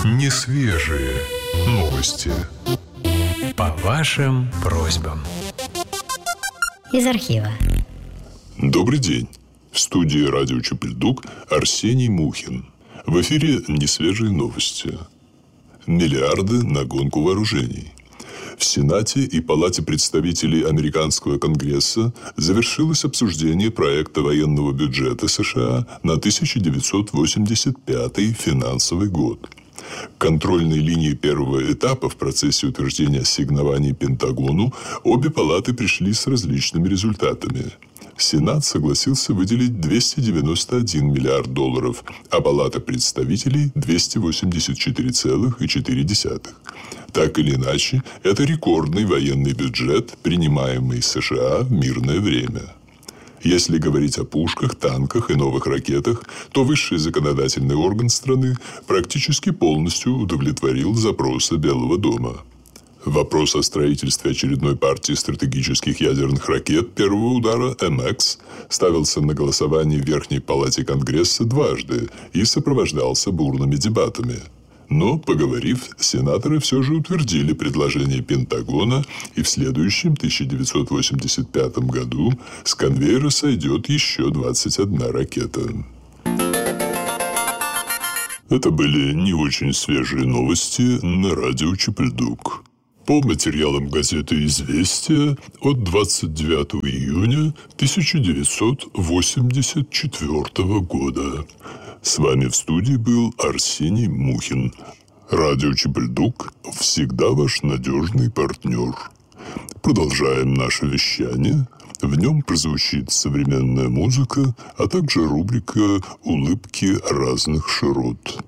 Несвежие новости. По вашим просьбам. Из архива. Добрый день. В студии радио Чепельдук Арсений Мухин. В эфире несвежие новости. Миллиарды на гонку вооружений. В Сенате и Палате представителей Американского Конгресса завершилось обсуждение проекта военного бюджета США на 1985 финансовый год. К контрольной линии первого этапа в процессе утверждения ассигнований Пентагону обе палаты пришли с различными результатами. Сенат согласился выделить 291 миллиард долларов, а Палата представителей – 284,4. Так или иначе, это рекордный военный бюджет, принимаемый США в мирное время. Если говорить о пушках, танках и новых ракетах, то высший законодательный орган страны практически полностью удовлетворил запросы Белого дома. Вопрос о строительстве очередной партии стратегических ядерных ракет первого удара МХ ставился на голосование в Верхней Палате Конгресса дважды и сопровождался бурными дебатами. Но, поговорив, сенаторы все же утвердили предложение Пентагона, и в следующем, 1985 году, с конвейера сойдет еще 21 ракета. Это были не очень свежие новости на радио Чепельдук. По материалам газеты «Известия» от 29 июня 1984 года. С вами в студии был Арсений Мухин. Радио Чепельдук всегда ваш надежный партнер. Продолжаем наше вещание. В нем прозвучит современная музыка, а также рубрика «Улыбки разных широт».